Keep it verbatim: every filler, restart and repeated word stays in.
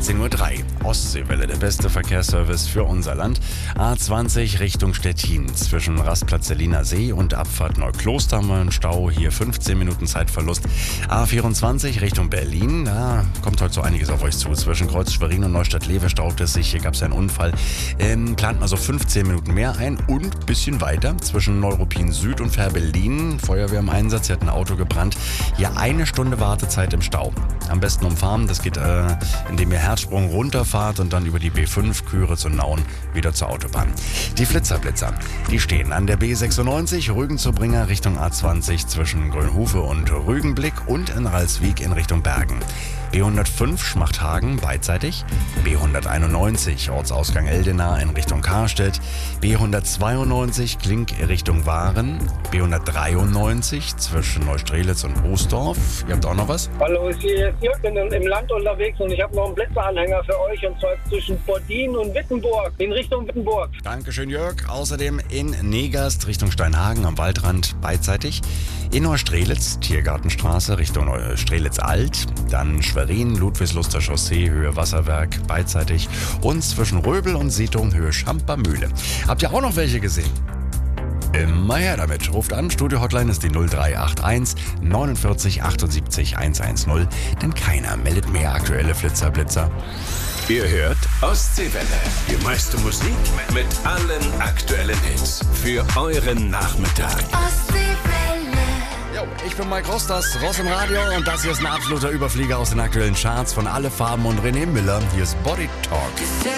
achtzehn Uhr drei. Ostseewelle, der beste Verkehrsservice für unser Land. A zwanzig Richtung Stettin. Zwischen Rastplatz Seliner See und Abfahrt Neukloster haben wir einen Stau. Hier fünfzehn Minuten Zeitverlust. A vierundzwanzig Richtung Berlin. Da kommt heute so einiges auf euch zu. Zwischen Kreuz Schwerin und Neustadt-Lewe staut es sich. Hier gab es einen Unfall. Ähm, plant mal so fünfzehn Minuten mehr ein. Und ein bisschen weiter zwischen Neuruppin Süd und Fehrbellin. Feuerwehr im Einsatz. Hier hat ein Auto gebrannt. Hier eine Stunde Wartezeit im Stau. Am besten umfahren. Das geht, äh, indem ihr Herzsprung runterfahrt und dann über die B fünf, Küritz und Nauen wieder zur Autobahn. Die Flitzerblitzer, die stehen an der B sechsundneunzig, Rügen zu Bringer Richtung A zwanzig zwischen Grünhufe und Rügenblick und in Ralswiek in Richtung Bergen. B hundertfünf Schmachthagen beidseitig, B hunderteinundneunzig Ortsausgang Eldena in Richtung Karstedt, B hundertzweiundneunzig Klink Richtung Waren, B hundertdreiundneunzig zwischen Neustrelitz und Boosdorf. Ihr habt auch noch was? Hallo, ich bin Jörg, bin im Land unterwegs und ich habe noch einen Blitzeranhänger für euch und zwar zwischen Bordin und Wittenburg, in Richtung Wittenburg. Dankeschön, Jörg. Außerdem in Negast Richtung Steinhagen am Waldrand beidseitig, in Neustrelitz Tiergartenstraße Richtung Strelitz Alt, dann Schwerin, Ludwigsluster Chaussee, Höhe Wasserwerk, beidseitig und zwischen Röbel und Siedlung, Höhe Schampermühle. Habt ihr auch noch welche gesehen? Immer her damit. Ruft an, Studio-Hotline ist die null drei acht eins neunundvierzig achtundsiebzig hundertzehn, denn keiner meldet mehr aktuelle Flitzer-Blitzer. Ihr hört Ostseewelle, die meiste Musik mit allen aktuellen Hits für euren Nachmittag. Jo, ich bin Mike Rostas, Ross im Radio und das hier ist ein absoluter Überflieger aus den aktuellen Charts von Alle Farben und René Miller. Hier ist Body Talk.